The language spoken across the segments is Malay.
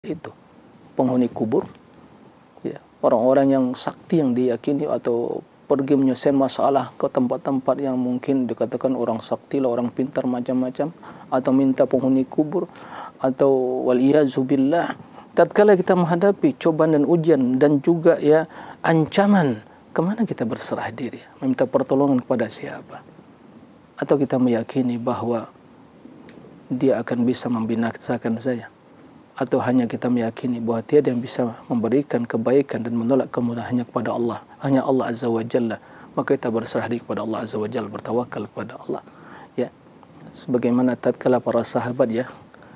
itu, penghuni kubur, ya, orang-orang yang sakti yang diyakini atau pergi menyelesaikan masalah ke tempat-tempat yang mungkin dikatakan orang sakti lah, orang pintar macam-macam, atau minta penghuni kubur, atau waliyazubillah. Tatkala kita menghadapi cobaan dan ujian dan juga ya ancaman, kemana kita berserah diri? Meminta pertolongan kepada siapa? Atau kita meyakini bahwa dia akan bisa membinasakan saya? Atau hanya kita meyakini bahwa tiada yang bisa memberikan kebaikan dan menolak kemudahannya kepada Allah, hanya Allah Azza wa Jalla, maka kita berserah diri kepada Allah Azza wa Jalla, bertawakal kepada Allah. Ya, sebagaimana tatkala para sahabat ya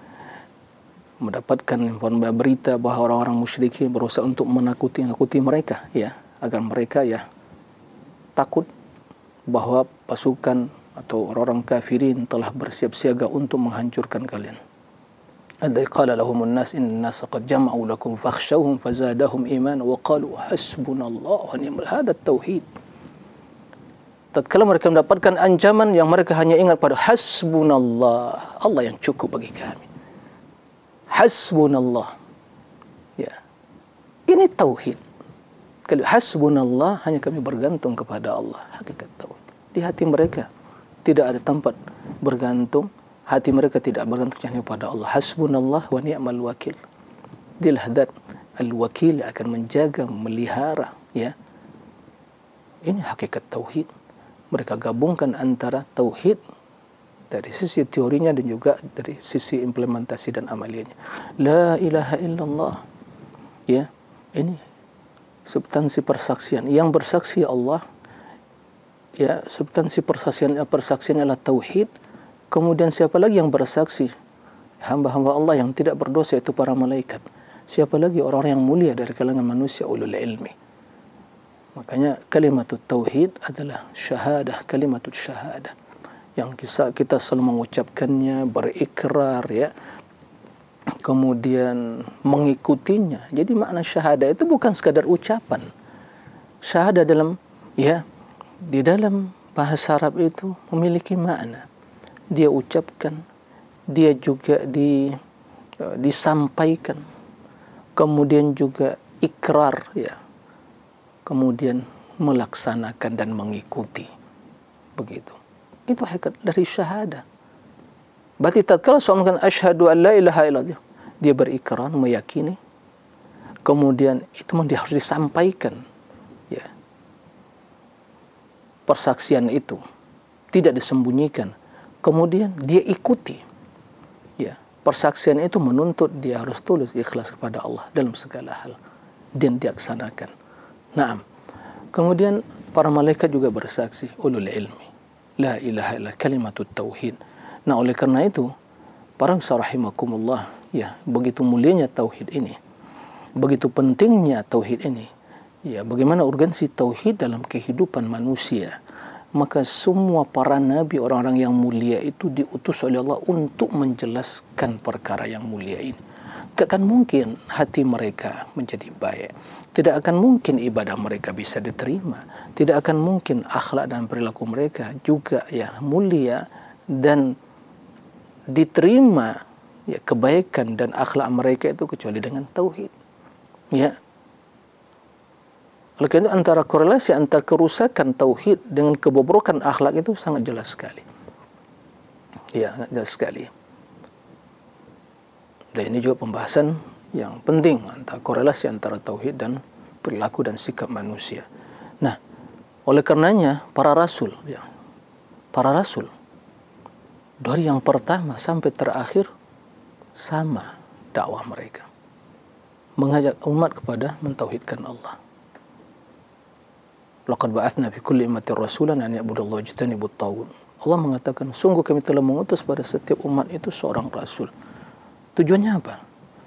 mendapatkan berita bahawa orang-orang musyrikin berusaha untuk menakuti mereka, ya, agar mereka ya takut bahawa pasukan atau orang-orang kafirin telah bersiap siaga untuk menghancurkan kalian. Adza qala lahumun nas inna nas qad jama'u lakum fakhshawhum fazadahum iman wa qalu hasbunallahu wa ni'mal hada tauhid. Tatkala mereka mendapatkan ancaman yang mereka hanya ingat pada hasbunallah, Allah yang cukup bagi kami. Hasbunallah. Ya. Ini tauhid. Kalau hasbunallah, hanya kami bergantung kepada Allah, hakikat tauhid. Di hati mereka tidak ada tempat bergantung, hati mereka tidak bergantung hanya kepada Allah. Hasbunallah wa ni'mal wakil. Dialah zat al-wakil akan menjaga, memelihara, ya. Ini hakikat tauhid. Mereka gabungkan antara tauhid dari sisi teorinya dan juga dari sisi implementasi dan amaliannya. La ilaha illallah. Ya, ini substansi persaksian. Yang bersaksi Allah, ya, substansi persaksian adalah tauhid. Kemudian siapa lagi yang bersaksi? Hamba-hamba Allah yang tidak berdosa, itu para malaikat. Siapa lagi? Orang-orang yang mulia dari kalangan manusia, ulul ilmi. Makanya kalimatut tauhid adalah syahadah, kalimatut syahadah, yang kita selalu mengucapkannya, berikrar, ya, kemudian mengikutinya. Jadi makna syahadah itu bukan sekadar ucapan. Syahadah dalam, ya, di dalam bahasa Arab itu memiliki makna. Dia ucapkan, dia juga disampaikan, kemudian juga ikrar, ya, kemudian melaksanakan dan mengikuti. Begitu. Itu hakikat dari syahadah. Berarti tatkala seorang mengatakan asyhadu an la ilaha illallah, dia berikrar, meyakini, kemudian itu dia harus disampaikan, ya. Persaksian itu tidak disembunyikan, kemudian dia ikuti, ya. Persaksian itu menuntut dia harus tulus ikhlas kepada Allah dalam segala hal dan dilaksanakan. Naam. Kemudian para malaikat juga bersaksi, ulul ilmi, la ilaha illallah, kalimatut tauhid. Nah, oleh karena itu, para rahimakumullah, ya, begitu mulianya tauhid ini, begitu pentingnya tauhid ini, ya, bagaimana urgensi tauhid dalam kehidupan manusia. Maka semua para nabi, orang-orang yang mulia itu diutus oleh Allah untuk menjelaskan perkara yang mulia ini. Tidak akan mungkin hati mereka menjadi baik, tidak akan mungkin ibadah mereka bisa diterima, tidak akan mungkin akhlak dan perilaku mereka juga, ya, mulia dan diterima, ya, kebaikan dan akhlak mereka itu kecuali dengan tauhid, ya. Oleh karena itu antara korelasi antara kerusakan tauhid dengan kebobrokan akhlak itu sangat jelas sekali, ya, sangat jelas sekali. Dan ini juga pembahasan yang penting antara korelasi antara tauhid dan perilaku dan sikap manusia. Nah, oleh karenanya para rasul, ya, para rasul dari yang pertama sampai terakhir sama dakwah mereka, mengajak umat kepada mentauhidkan Allah. Laqad ba'atsna fi kulli ummatin rasulan an ya'budallaha wajtanibut taghut. Allah mengatakan, sungguh kami telah mengutus pada setiap umat itu seorang rasul. Tujuannya apa?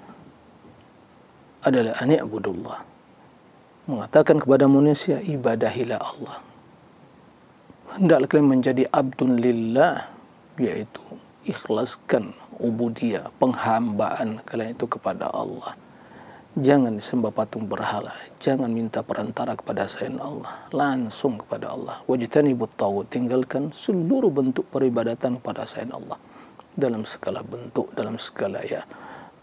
Adalah an ya'budullah, mengatakan kepada manusia, ibadahilah Allah. Hendaklah kalian menjadi abdun lillah, yaitu ikhlaskan ubudiyah, penghambaan kalian itu kepada Allah. Jangan disembah patung berhala, jangan minta perantara kepada selain Allah, langsung kepada Allah. Wajtanibut taghut, tinggalkan seluruh bentuk peribadatan kepada selain Allah dalam segala bentuk, dalam segala, ya,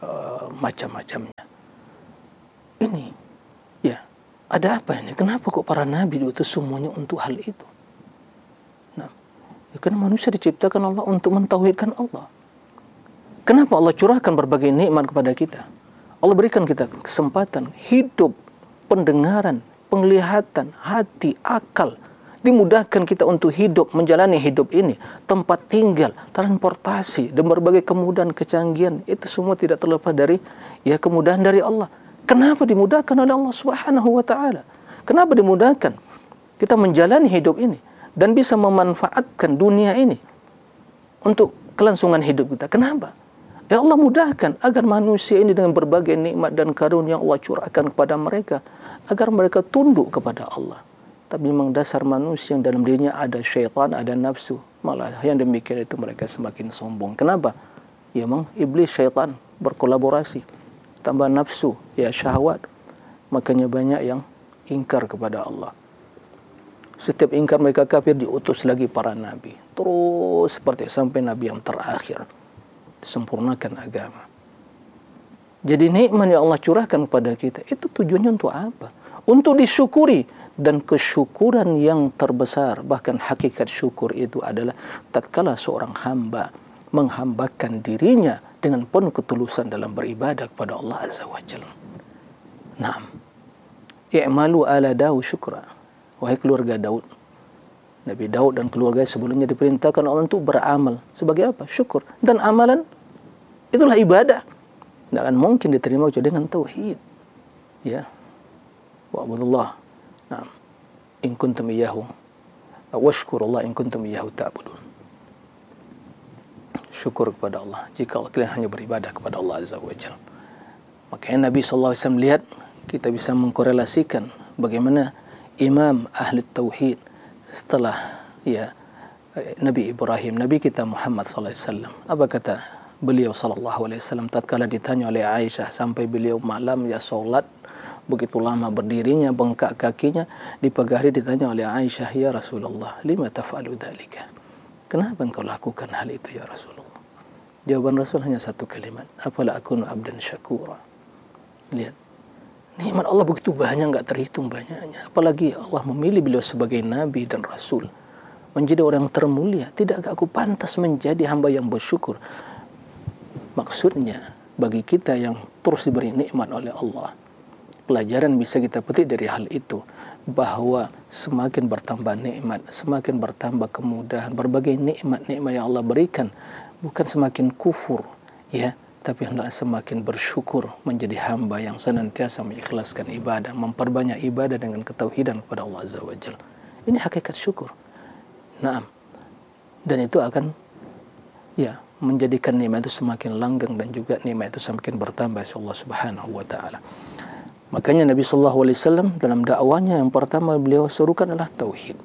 macam-macamnya. Ini, ya, ada apa ini? Kenapa kok para nabi diutus semuanya untuk hal itu? Nah, ya, karena manusia diciptakan Allah untuk mentauhidkan Allah. Kenapa Allah curahkan berbagai nikmat kepada kita? Allah berikan kita kesempatan hidup, pendengaran, penglihatan, hati, akal. Dimudahkan kita untuk hidup, menjalani hidup ini. Tempat tinggal, transportasi, dan berbagai kemudahan, kecanggihan. Itu semua tidak terlepas dari ya kemudahan dari Allah. Kenapa dimudahkan oleh Allah Subhanahu wa ta'ala? Kenapa dimudahkan kita menjalani hidup ini dan bisa memanfaatkan dunia ini untuk kelangsungan hidup kita? Kenapa? Ya Allah mudahkan agar manusia ini dengan berbagai nikmat dan karunia yang Allah curahkan kepada mereka, agar mereka tunduk kepada Allah. Tapi memang dasar manusia yang dalam dirinya ada syaitan, ada nafsu. Malah yang demikian itu mereka semakin sombong. Kenapa? Ya memang iblis, syaitan berkolaborasi. Tambah nafsu, ya syahwat. Makanya banyak yang ingkar kepada Allah. Setiap ingkar mereka kafir, diutus lagi para nabi. Terus seperti sampai nabi yang terakhir. Sempurnakan agama. Jadi nikmat yang Allah curahkan kepada kita itu tujuannya untuk apa? Untuk disyukuri, dan kesyukuran yang terbesar, bahkan hakikat syukur itu adalah tatkala seorang hamba menghambakan dirinya dengan penuh ketulusan dalam beribadah kepada Allah Azza wa Jalla. Naam. I'malu ala Daud syukra. Wahai keluarga Daud. Nabi Daud dan keluarga sebelumnya diperintahkan Allah untuk beramal. Sebagai apa? Syukur. Dan amalan itulah ibadah. Tidak akan mungkin diterima kecuali dengan tauhid. Ya. Wa'budullah. Naam. In kuntum iyyahu washkurullah in kuntum iyyahu ta'budun. Syukur kepada Allah jika kalian hanya beribadah kepada Allah Azza wa Jalla. Makanya Nabi SAW lihat, kita bisa mengkorelasikan bagaimana imam ahli tauhid setelah ya Nabi Ibrahim, Nabi kita Muhammad SAW. Apa kata beliau SAW tatkala ditanya oleh Aisyah, sampai beliau malam ya solat, begitu lama berdirinya, bengkak kakinya, di pagi hari ditanya oleh Aisyah, ya Rasulullah, lima taf'alu dzalika? Kenapa engkau lakukan hal itu ya Rasulullah? Jawaban Rasul hanya satu kalimat, afala akunu abdan syakura. Lihat, nikmat Allah begitu banyak, enggak terhitung banyaknya. Apalagi Allah memilih beliau sebagai nabi dan rasul, menjadi orang termulia. Tidakkah aku pantas menjadi hamba yang bersyukur? Maksudnya bagi kita yang terus diberi nikmat oleh Allah, pelajaran bisa kita petik dari hal itu, bahwa semakin bertambah nikmat, semakin bertambah kemudahan, berbagai nikmat-nikmat yang Allah berikan, bukan semakin kufur, ya, tapi hendaklah semakin bersyukur, menjadi hamba yang senantiasa mengikhlaskan ibadah, memperbanyak ibadah dengan ketauhidan kepada Allah Azza wa Jalla. Ini hakikat syukur. Naam. Dan itu akan ya menjadikan nikmat itu semakin langgeng, dan juga nikmat itu semakin bertambah insyaallah Subhanahu wa taala. Makanya Nabi sallallahu alaihi wasallam dalam dakwanya yang pertama beliau serukan adalah tauhid.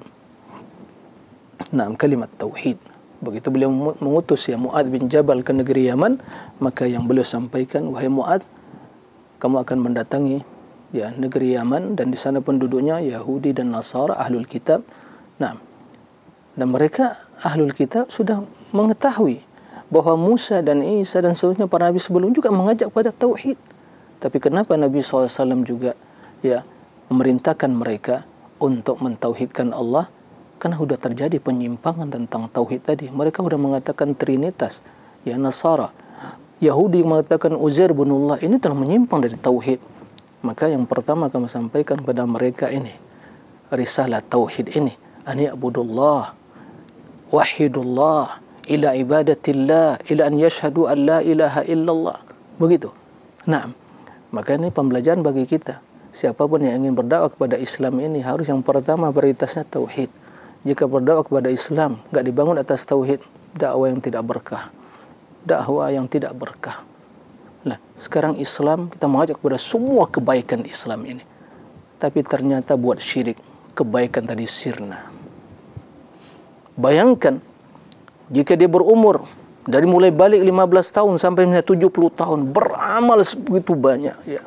Naam, kalimat tauhid. Begitu beliau mengutus ya Mu'adz bin Jabal ke negeri Yaman, maka yang beliau sampaikan, wahai Mu'adz, kamu akan mendatangi ya negeri Yaman, dan di sana penduduknya Yahudi dan Nasara, ahlul kitab. Nah, dan mereka ahlul kitab sudah mengetahui bahwa Musa dan Isa dan seterusnya para nabi sebelum juga mengajak pada tauhid. Tapi kenapa Nabi SAW juga ya memerintahkan mereka untuk mentauhidkan Allah? Karena sudah terjadi penyimpangan tentang tauhid tadi. Mereka sudah mengatakan Trinitas, ya Nasara. Yahudi mengatakan Uzair bin Allah. Ini telah menyimpang dari tauhid. Maka yang pertama kami sampaikan kepada mereka ini, risalah tauhid ini, an ya'budullah, wahidullah, ila ibadatillah, ila an yashhadu an la ilaha illallah. Begitu. Nah, maka ini pembelajaran bagi kita. Siapapun yang ingin berdakwah kepada Islam ini, harus yang pertama prioritasnya tauhid. Jika berdakwah kepada Islam enggak dibangun atas tauhid, dakwah yang tidak berkah. Dakwah yang tidak berkah. Nah, sekarang Islam kita mengajak kepada semua kebaikan Islam ini. Tapi ternyata buat syirik, kebaikan tadi sirna. Bayangkan jika dia berumur dari mulai balik 15 tahun sampai 70 tahun, beramal begitu banyak ya.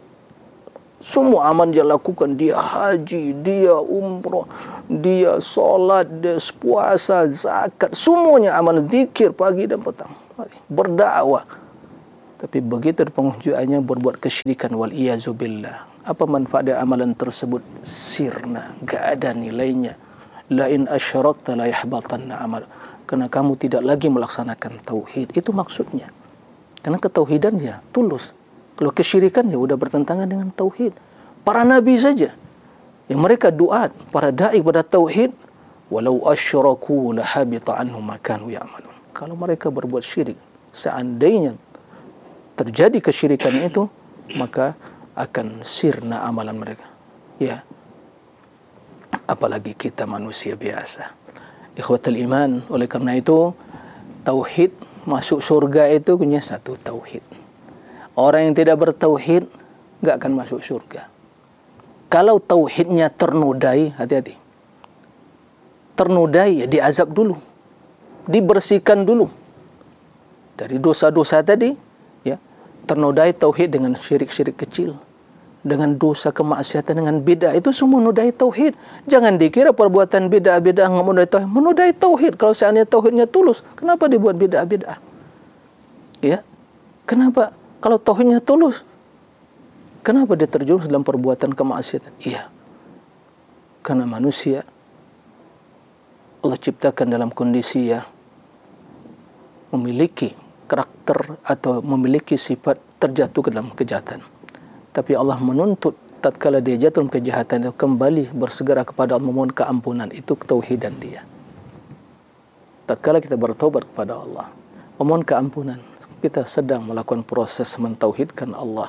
Semua amal dia lakukan, dia haji, dia umrah, dia solat, dia puasa, zakat, semuanya amal, zikir pagi dan petang, berdakwah. Tapi begitu penghujungannya berbuat kesyirikan, wal iyazubillah. Apa manfaat dari amalan tersebut? Sirna, gak ada nilainya. La in asyrakta la yahbatanna amal. Karena kamu tidak lagi melaksanakan tauhid. Itu maksudnya. Karena ketauhidan ya tulus. Kalau kesyirikan ya udah bertentangan dengan tauhid. Para nabi saja yang mereka duat, para dai pada tauhid, walau asyraku la habita anhum ma kanu ya'malun. Kalau mereka berbuat syirik, seandainya terjadi kesyirikan itu, maka akan sirna amalan mereka. Ya. Apalagi kita manusia biasa. Ikhwatul iman, oleh karena itu tauhid, masuk surga itu punya satu tauhid. Orang yang tidak bertauhid enggak akan masuk surga. Kalau tauhidnya ternodai, hati-hati. Ternodai ya diazab dulu. Dibersihkan dulu dari dosa-dosa tadi, ya. Ternodai tauhid dengan syirik-syirik kecil, dengan dosa kemaksiatan, dengan bid'ah, itu semua menodai tauhid. Jangan dikira perbuatan bid'ah menodai tauhid. Menodai tauhid. Kalau seandainya tauhidnya tulus, kenapa dibuat bid'ah? Ya. Kenapa? Kalau tauhidnya tulus, kenapa dia terjerumus dalam perbuatan kemaksiatan? Iya. Karena manusia Allah ciptakan dalam kondisi ya memiliki karakter atau memiliki sifat terjatuh ke dalam kejahatan. Tapi Allah menuntut tatkala dia jatuh dalam kejahatan itu kembali bersegera kepada Allah memohon keampunan. Itu ketauhidan dia. Tatkala kita bertobat kepada Allah, memohon keampunan, kita sedang melakukan proses mentauhidkan Allah.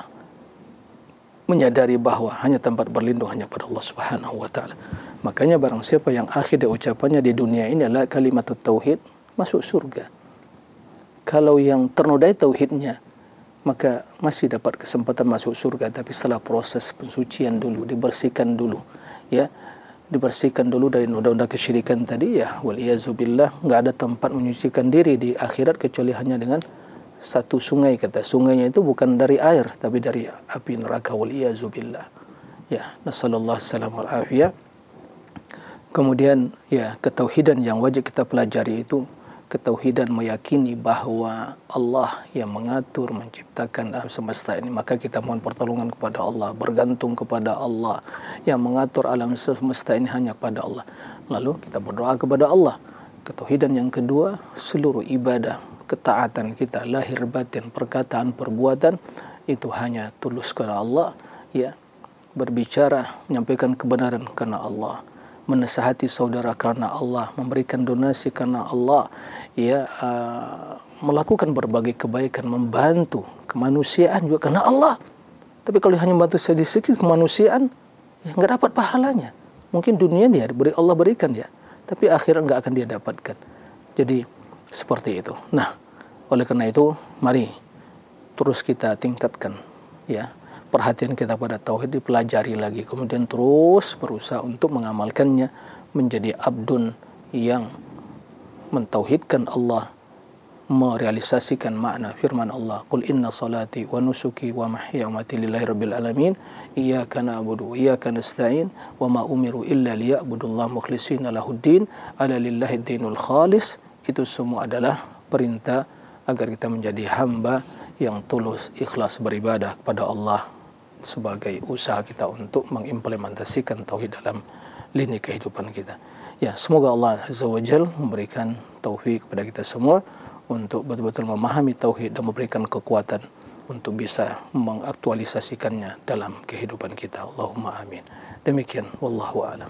Menyadari bahawa hanya tempat berlindung hanya pada Allah Subhanahu wa taala. Makanya barang siapa yang akhir dari ucapannya di dunia ini adalah kalimat tauhid, masuk surga. Kalau yang ternodai tauhidnya, maka masih dapat kesempatan masuk surga, tapi setelah proses pensucian dulu, dibersihkan dulu, ya, dibersihkan dulu dari noda-noda kesyirikan tadi, ya, wal iyazubillah, enggak ada tempat menyucikan diri di akhirat kecuali hanya dengan satu sungai. Kata sungainya itu bukan dari air, tapi dari api neraka, wal iyazubillah, ya, nasallallahu salam wal afiyah. Kemudian, ya, ketauhidan yang wajib kita pelajari itu ketauhidan meyakini bahawa Allah yang mengatur, menciptakan alam semesta ini. Maka kita mohon pertolongan kepada Allah, bergantung kepada Allah. Yang mengatur alam semesta ini hanya kepada Allah. Lalu kita berdoa kepada Allah. Ketauhidan yang kedua, seluruh ibadah, ketaatan kita, lahir batin, perkataan, perbuatan, itu hanya tulus karena Allah. Ya, berbicara, menyampaikan kebenaran karena Allah, menasihati saudara karena Allah, memberikan donasi karena Allah, ya, melakukan berbagai kebaikan, membantu kemanusiaan juga karena Allah. Tapi kalau hanya membantu sedikit kemanusiaan, ya enggak dapat pahalanya. Mungkin dunia dia Allah berikan ya, tapi akhirat enggak akan dia dapatkan. Jadi seperti itu. Nah, oleh karena itu mari terus kita tingkatkan, ya, perhatian kita pada tauhid, dipelajari lagi, kemudian terus berusaha untuk mengamalkannya, menjadi abdun yang mentauhidkan Allah, merealisasikan makna firman Allah, qul inna salati wa nusuki wa mahya wa mamati lillahi rabbil alamin, iyyaka na'budu wa iyyaka nasta'in, wa ma umiru illa liya'budullaha mukhlishina lahuddin, ala lillahi dinul khalis. Itu semua adalah perintah agar kita menjadi hamba yang tulus, ikhlas beribadah kepada Allah sebagai usaha kita untuk mengimplementasikan tauhid dalam lini kehidupan kita. Ya, semoga Allah Azza wa Jalla memberikan taufik kepada kita semua untuk betul-betul memahami tauhid dan memberikan kekuatan untuk bisa mengaktualisasikannya dalam kehidupan kita. Allahumma amin. Demikian, wallahu a'lam.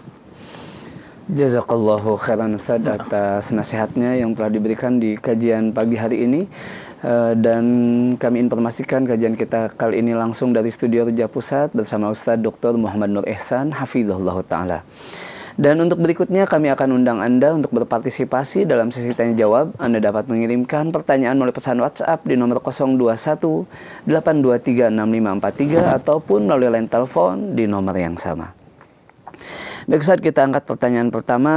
Jazakallahu khairan Ustaz atas nasihatnya yang telah diberikan di kajian pagi hari ini. Dan kami informasikan kajian kita kali ini langsung dari Studio Reja Pusat bersama Ustaz Dr. Muhammad Nur Ihsan hafizahullah ta'ala. Dan untuk berikutnya kami akan undang Anda untuk berpartisipasi dalam sesi tanya jawab. Anda dapat mengirimkan pertanyaan melalui pesan WhatsApp di nomor 021 823 6543 ataupun melalui line telepon di nomor yang sama. Baik Ustaz, kita angkat pertanyaan pertama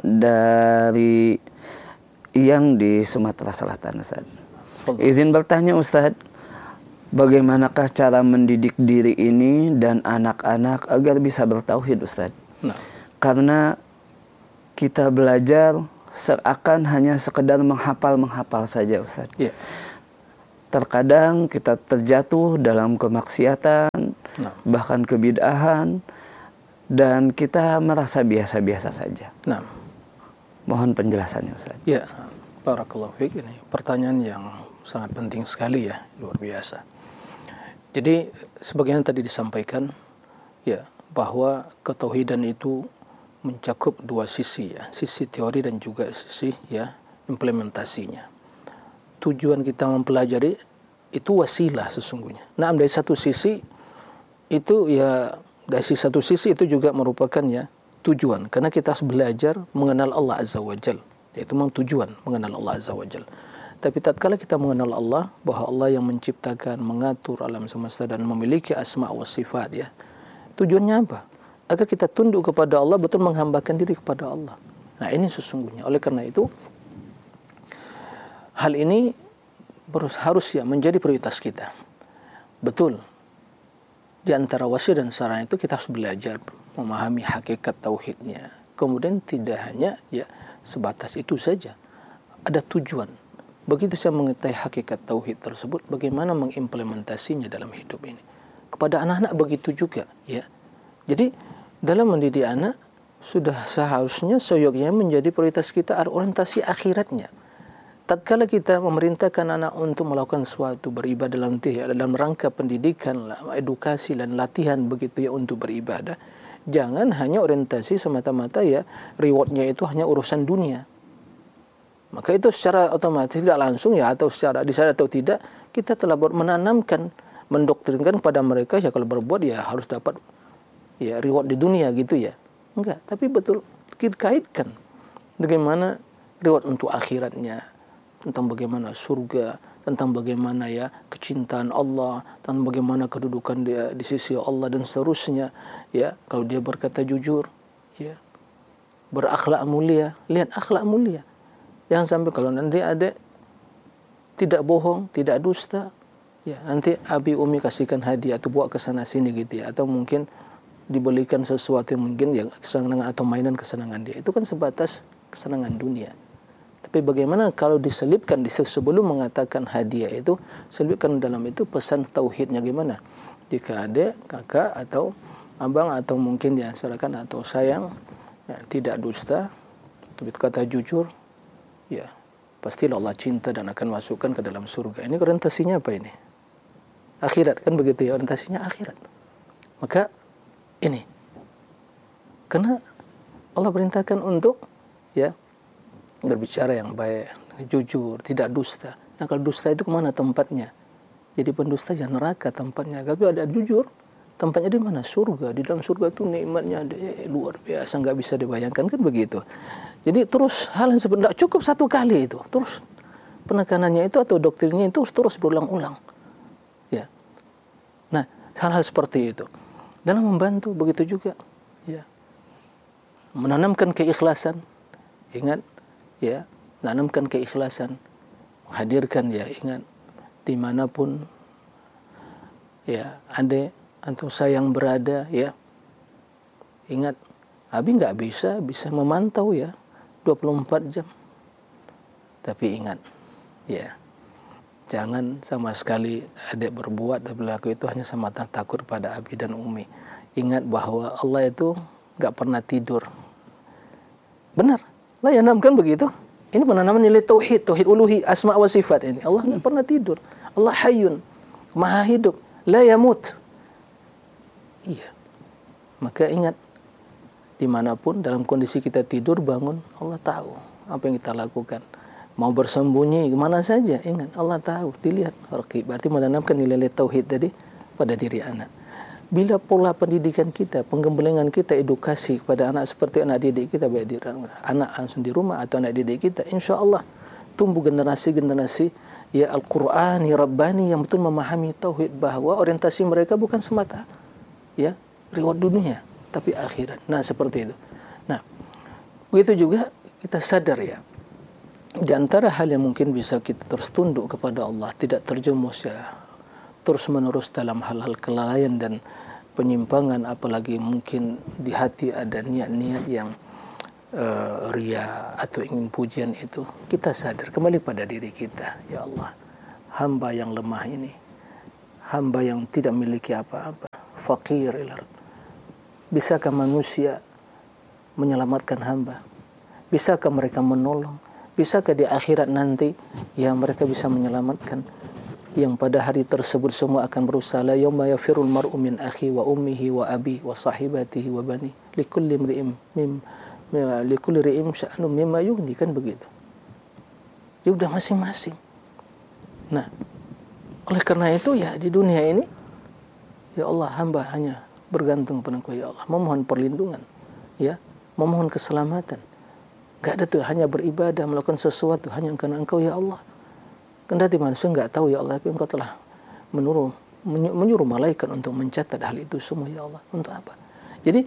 dari yang di Sumatera Selatan, Ustaz. Izin bertanya Ustaz, bagaimanakah cara mendidik diri ini dan anak-anak agar bisa bertauhid Ustaz? Nah. Karena kita belajar seakan hanya sekedar menghafal saja Ustaz. Yeah. terkadang kita terjatuh dalam kemaksiatan, bahkan kebid'ahan, dan kita merasa biasa-biasa saja. Mohon penjelasannya, Ustaz. Ya, barakallahu fiik. Ini pertanyaan yang sangat penting sekali ya, luar biasa. Jadi sebagaimana tadi disampaikan ya, bahwa ketauhidan itu mencakup dua sisi ya, sisi teori dan juga sisi ya implementasinya. Tujuan kita mempelajari itu wasilah sesungguhnya. Nah, dari satu sisi itu ya, dari satu sisi itu juga merupakan ya tujuan, karena kita harus belajar mengenal Allah Azza wa Jal. Yaitu memang tujuan mengenal Allah Azza wa Jal. Tapi tatkala kita mengenal Allah, bahwa Allah yang menciptakan, mengatur alam semesta dan memiliki asma wa sifat ya. Tujuannya apa? Agar kita tunduk kepada Allah, betul menghambakan diri kepada Allah. Nah, ini sesungguhnya. Oleh karena itu, hal ini harus ya menjadi prioritas kita. Betul. Di antara wasilah dan saran itu kita harus belajar memahami hakikat tauhidnya. Kemudian tidak hanya ya sebatas itu saja. Ada tujuan. Begitu saya mengetahui hakikat tauhid tersebut, bagaimana mengimplementasinya dalam hidup ini. Kepada anak-anak begitu juga ya. Jadi dalam mendidik anak sudah seharusnya seyogyanya menjadi prioritas kita orientasi akhiratnya. Tatkala kita memerintahkan anak untuk melakukan suatu beribadah dalam rangka pendidikan, edukasi dan latihan begitu ya untuk beribadah, jangan hanya orientasi semata-mata ya rewardnya itu hanya urusan dunia. Maka itu secara otomatis tidak langsung ya, atau secara disadari atau tidak, kita telah menanamkan, mendoktrinkan kepada mereka ya kalau berbuat ya harus dapat ya reward di dunia gitu ya. Enggak, tapi betul kita kaitkan bagaimana reward untuk akhiratnya, tentang bagaimana surga, tentang bagaimana ya kecintaan Allah, tentang bagaimana kedudukan dia di sisi Allah dan seterusnya ya. Kalau dia berkata jujur ya, berakhlak mulia, lihat akhlak mulia. Jangan sampai kalau nanti ada tidak bohong, tidak dusta ya, nanti abi umi kasihkan hadiah atau bawa ke sana sini gitu ya, atau mungkin dibelikan sesuatu yang mungkin yang kesenangan atau mainan kesenangan dia, itu kan sebatas kesenangan dunia. Tapi bagaimana kalau diselipkan sebelum mengatakan hadiah itu, selipkan dalam itu pesan tauhidnya gimana? Jika ada kakak atau abang atau mungkin diasalkan atau sayang ya, tidak dusta, tapi kata jujur ya, pastilah Allah cinta dan akan masukkan ke dalam surga. Ini orientasinya apa ini? Akhirat kan begitu ya, orientasinya akhirat. Maka ini karena Allah perintahkan untuk ya berbicara yang baik, jujur, tidak dusta. Nah, kalau dusta itu kemana tempatnya? Jadi pendusta ya neraka tempatnya. Tapi ada jujur, tempatnya di mana? Surga. Di dalam surga itu nikmatnya luar biasa, nggak bisa dibayangkan kan begitu. Jadi terus hal yang sebenarnya cukup satu kali itu, terus penekanannya itu atau doktrinnya itu terus berulang-ulang. Ya. Nah, hal-hal seperti itu dalam membantu begitu juga. Ya. Menanamkan keikhlasan. Ingat ya, menanamkan keikhlasan, menghadirkan ya, ingat dimanapun ya adik atau sayang berada ya, ingat abi nggak bisa memantau ya 24 jam, tapi ingat ya, jangan sama sekali adik berbuat dan berlaku itu hanya semata takut pada abi dan umi. Ingat bahwa Allah itu nggak pernah tidur. Benar, Allah yang menanamkan begitu. Ini penanaman nilai tauhid uluhi, asma wa sifat ini. Allah nggak pernah tidur. Allah hayyun, maha hidup, la yamut. Iya. Maka ingat, dimanapun dalam kondisi kita tidur bangun, Allah tahu apa yang kita lakukan. Mau bersembunyi kemana saja, ingat Allah tahu, dilihat. Berarti menanamkan nilai tauhid tadi pada diri anak. Bila pola pendidikan kita, penggembelengan kita, edukasi kepada anak seperti anak didik kita, baik di anak langsung di rumah atau anak didik kita, insya Allah tumbuh generasi-generasi ya Al-Qur'ani Rabbani yang betul memahami tauhid, bahwa orientasi mereka bukan semata ya reward dunia, tapi akhirat. Nah, seperti itu. Nah, begitu juga kita sadar ya, di antara hal yang mungkin bisa kita terus tunduk kepada Allah, tidak terjerumus ya terus-menerus dalam hal-hal kelalaian dan penyimpangan, apalagi mungkin di hati ada niat-niat yang ria atau ingin pujian, itu kita sadar kembali pada diri kita. Ya Allah, hamba yang lemah ini, hamba yang tidak memiliki apa-apa, fakir ila Rabb. Bisakah manusia menyelamatkan hamba? Bisakah mereka menolong? Bisakah di akhirat nanti ya mereka bisa menyelamatkan? Yang pada hari tersebut semua akan berusaha. La yauma yafirul mar'u min akhi wa ummihi wa abi wa sahibatihi wa bani likulli ri'im sya'num mimma yughni, kan begitu. Ya udah masing-masing. Nah, oleh karena itu ya di dunia ini ya Allah, hamba hanya bergantung kepada Engkau ya Allah, memohon perlindungan, ya, memohon keselamatan. Enggak ada tuh, hanya beribadah, melakukan sesuatu hanya karena Engkau ya Allah. Kendati manusia enggak tahu ya Allah, tapi Engkau telah menyuruh malaikat untuk mencatat hal itu semua ya Allah. Untuk apa? Jadi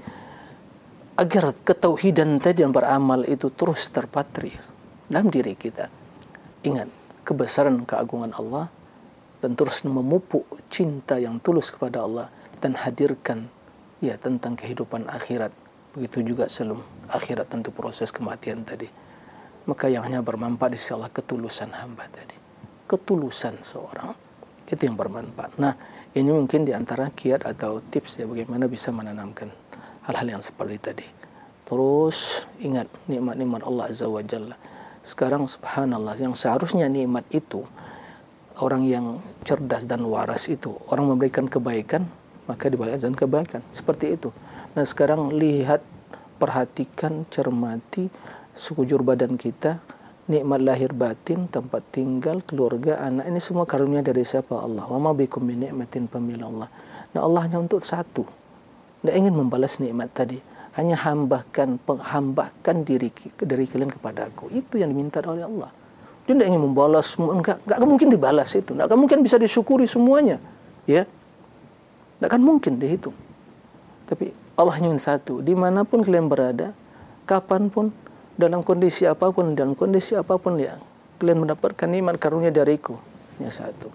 agar ketauhidan tadi yang beramal itu terus terpatri dalam diri kita. Ingat kebesaran keagungan Allah dan terus memupuk cinta yang tulus kepada Allah dan hadirkan ya tentang kehidupan akhirat. Begitu juga sebelum akhirat tentu proses kematian tadi. Maka yang hanya bermanfaat di sisi Allah ketulusan hamba tadi. Ketulusan seorang itu yang bermanfaat. Nah, ini mungkin di antara kiat atau tips ya bagaimana bisa menanamkan hal-hal yang seperti tadi. Terus ingat nikmat-nikmat Allah Azza wa Jalla. Sekarang subhanallah, yang seharusnya nikmat itu orang yang cerdas dan waras itu, orang memberikan kebaikan maka dibalas dan kebaikan. Seperti itu. Nah, sekarang lihat, perhatikan, cermati sekujur badan kita, nikmat lahir batin, tempat tinggal, keluarga, anak, ini semua karunia dari siapa? Allah. Wa ma bikum min ni'matin famil Allah. Nah, Allah hanya untuk satu. Tidak ingin membalas nikmat tadi, hanya hambakan diri kalian kepada Aku. Itu yang diminta oleh Allah. Dia tidak ingin membalas semua, enggak mungkin dibalas itu, enggak mungkin bisa disyukuri semuanya, ya, enggak akan mungkin dihitung. Tapi Allah hanya ingin satu, dimanapun kalian berada, kapanpun, dalam kondisi apapun ya, kalian mendapatkan nikmat karunia dariku, hanya satu.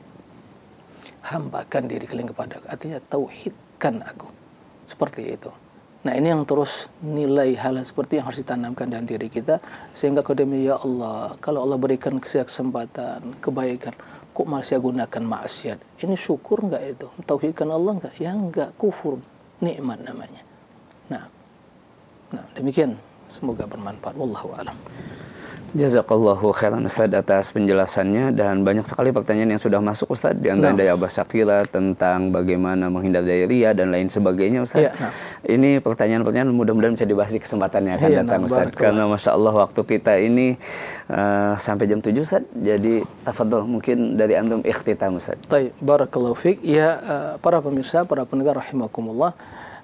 Hambakan diri kalian kepada Aku, artinya tauhidkan Aku. Seperti itu. Nah, ini yang terus nilai hal seperti yang harus ditanamkan dalam diri kita, sehingga kodemi ya Allah, kalau Allah berikan kesempatan, kebaikan, kok malah saya gunakan maksiat. Ini syukur enggak itu? Tauhidkan Allah enggak? Ya enggak, kufur, nikmat namanya. Nah, demikian, semoga bermanfaat. Wallahu a'lam. Jazakallahu khairan Ustaz atas penjelasannya, dan banyak sekali pertanyaan yang sudah masuk Ustaz, di antara dari Abah Syakira tentang bagaimana menghindar dari riya dan lain sebagainya Ustaz. Ini pertanyaan-pertanyaan mudah-mudahan bisa dibahas di kesempatan yang akan datang Ustaz. Karena Masya Allah waktu kita ini sampai jam 7 Ustaz. Jadi tafadhol, mungkin dari antum ikhtitam Ustaz. Baik, barakallahu fiik. Ya, para pemirsa, para pendengar rahimakumullah.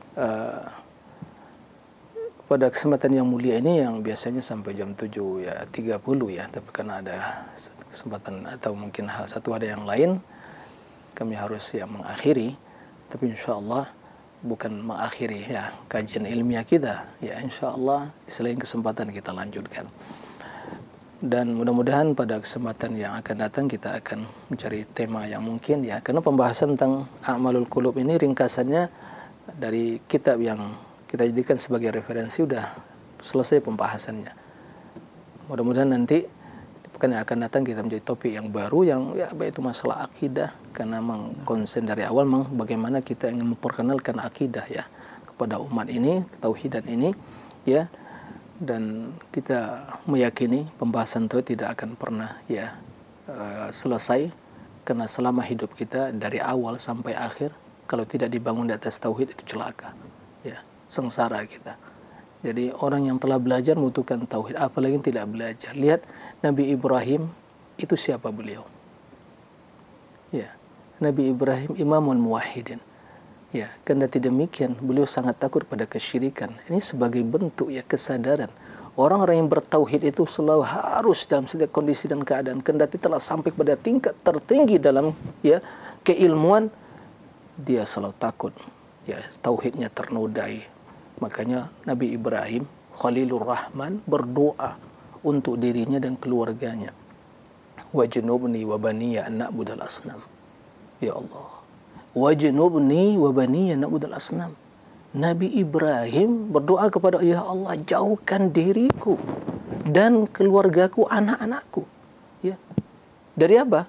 Pada kesempatan yang mulia ini yang biasanya sampai jam 7:30 ya, tapi karena ada kesempatan atau mungkin ada yang lain, kami harus ya mengakhiri. Tapi insyaallah bukan mengakhiri ya kajian ilmiah kita, ya insyaallah selain kesempatan kita lanjutkan. Dan mudah-mudahan pada kesempatan yang akan datang kita akan mencari tema yang mungkin ya, karena pembahasan tentang a'malul qulub ini ringkasannya dari kitab yang kita jadikan sebagai referensi udah selesai pembahasannya. Mudah-mudahan nanti di pekan yang akan datang kita menjadi topik yang baru yang ya baik itu masalah akidah, karena memang konsen dari awal memang bagaimana kita ingin memperkenalkan akidah ya kepada umat ini, tauhidan ini ya, dan kita meyakini pembahasan tauhid tidak akan pernah ya selesai, karena selama hidup kita dari awal sampai akhir kalau tidak dibangun di atas tauhid itu celaka ya, sengsara kita. Jadi orang yang telah belajar membutuhkan tauhid, apalagi yang tidak belajar. Lihat Nabi Ibrahim itu siapa beliau? Ya, Nabi Ibrahim imamun muwahhidin. Ya, kendati demikian beliau sangat takut pada kesyirikan. Ini sebagai bentuk ya kesadaran. Orang-orang yang bertauhid itu selalu harus dalam setiap kondisi dan keadaan, kendati telah sampai pada tingkat tertinggi dalam ya keilmuan, dia selalu takut ya tauhidnya ternodai. Makanya Nabi Ibrahim Khalilur Rahman berdoa untuk dirinya dan keluarganya. Wajnubni wa baniya an na'budal asnam. Ya Allah. Wajnubni wa baniya an na'budal asnam. Nabi Ibrahim berdoa kepada ya Allah, jauhkan diriku dan keluargaku, anak-anakku. Ya. Dari apa?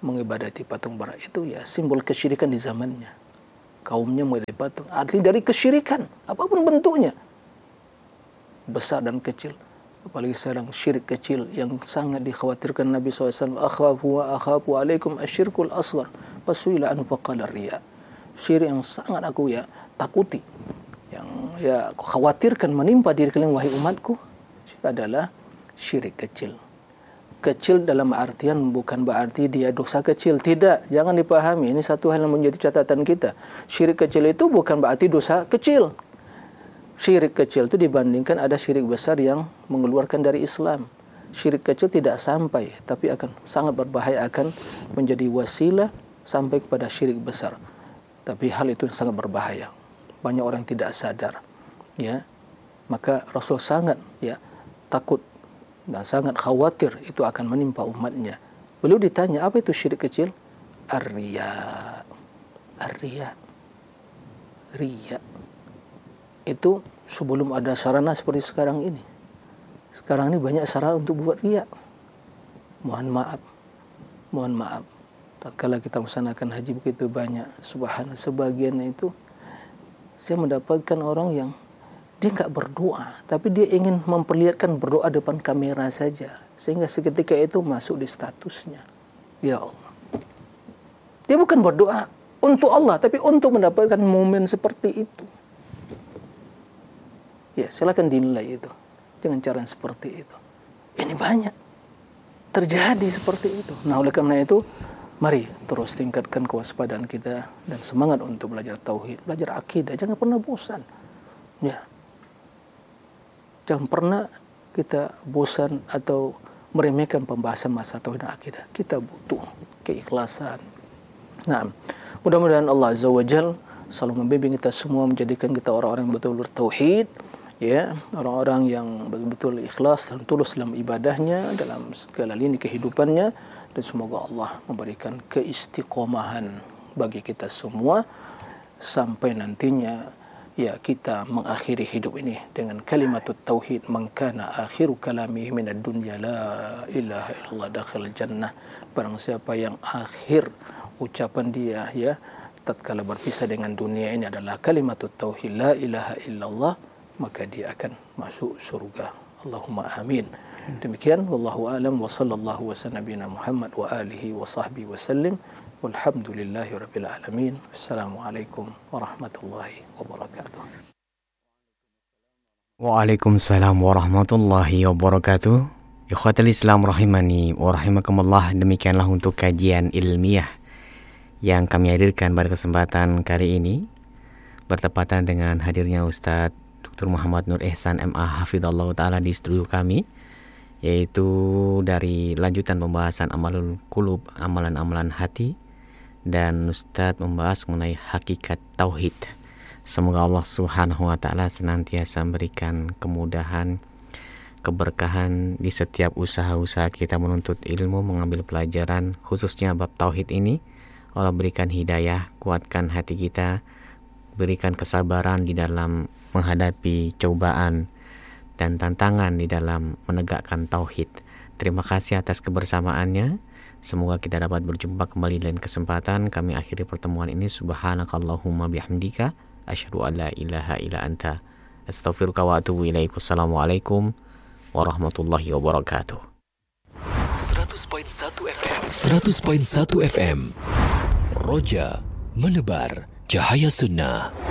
mengibadati patung berat itu ya simbol kesyirikan di zamannya. Kaumnya mengibadati patung. Arti dari kesyirikan, apapun bentuknya, besar dan kecil. Apalagi sekarang syirik kecil yang sangat dikhawatirkan Nabi SAW. Akhafu alaikum asyirkul asghar. Fasuila anhu faqala riya. Syirik yang sangat aku takuti, yang aku khawatirkan menimpa diri kalian wahai umatku adalah syirik kecil. Kecil dalam artian bukan berarti dia dosa kecil. Tidak, jangan dipahami. Ini satu hal yang menjadi catatan kita. Syirik kecil itu bukan berarti dosa kecil. Syirik kecil itu dibandingkan ada syirik besar yang mengeluarkan dari Islam. Syirik kecil tidak sampai, tapi akan sangat berbahaya, akan menjadi wasilah sampai kepada syirik besar. Tapi hal itu sangat berbahaya. Banyak orang tidak sadar. Ya, maka Rasul sangat takut dan sangat khawatir itu akan menimpa umatnya. Beliau ditanya, apa itu syirik kecil? Ar-riya. Ar-riya. Riya. Itu sebelum ada sarana seperti sekarang ini. Sekarang ini banyak sarana untuk buat riya. Mohon maaf. Tatkala kita melaksanakan haji begitu banyak, subhanallah, sebagian itu saya mendapatkan orang yang dia enggak berdoa, tapi dia ingin memperlihatkan berdoa depan kamera saja, sehingga seketika itu masuk di statusnya. Ya Allah. Dia bukan berdoa untuk Allah, tapi untuk mendapatkan momen seperti itu. Ya, silakan dinilai itu dengan cara seperti itu. Ini banyak terjadi seperti itu. Nah, oleh karena itu, mari terus tingkatkan kewaspadaan kita dan semangat untuk belajar tauhid, belajar akidah. Jangan pernah bosan. Ya. Jangan pernah kita bosan atau meremehkan pembahasan masalah tauhid dan akidah. Kita butuh keikhlasan. Nah, mudah-mudahan Allah Azza wa Jalla selalu membimbing kita semua, menjadikan kita orang-orang yang betul-betul bertauhid, ya, orang-orang yang betul-betul ikhlas dan tulus dalam ibadahnya, dalam segala lini kehidupannya, dan semoga Allah memberikan keistiqomahan bagi kita semua sampai nantinya kita mengakhiri hidup ini dengan kalimatut tauhid, man kana akhiru kalamihi minad dunya la ilaha illallah dakhil jannah. Barang siapa yang akhir ucapan dia tatkala berpisah dengan dunia ini adalah kalimatut tauhid la ilaha illallah, maka dia akan masuk surga. Allahumma amin. Demikian, wallahu alam, wa sallallahu wa nabiyana Muhammad wa alihi wa sahbihi wa sallim. Walhamdulillahi rabbil alamin. Assalamualaikum warahmatullahi wabarakatuh. Waalaikumsalam warahmatullahi wabarakatuh. Ikhwatul Islam rahimani wa rahimakumullah. Demikianlah untuk kajian ilmiah yang kami hadirkan pada kesempatan kali ini, bertepatan dengan hadirnya Ustaz Dr. Muhammad Nur Ihsan MA Hafidhallahu Ta'ala di studio kami, yaitu dari lanjutan pembahasan amalul qulub, amalan-amalan hati, dan Ustaz membahas mengenai hakikat tauhid. Semoga Allah Subhanahu wa Ta'ala senantiasa memberikan kemudahan, keberkahan di setiap usaha-usaha kita menuntut ilmu, mengambil pelajaran, khususnya bab tauhid ini. Allah berikan hidayah, kuatkan hati kita, berikan kesabaran di dalam menghadapi cobaan dan tantangan di dalam menegakkan tauhid. Terima kasih atas kebersamaannya. Semoga kita dapat berjumpa kembali lain kesempatan. Kami akhiri pertemuan ini. Subhanakallahumma bihamdika asyhadu an la ilaha illa anta astaghfiruka wa atubu ilaik. Wassalamualaikum warahmatullahi wabarakatuh. 100.1 FM Roja menebar cahaya sunnah.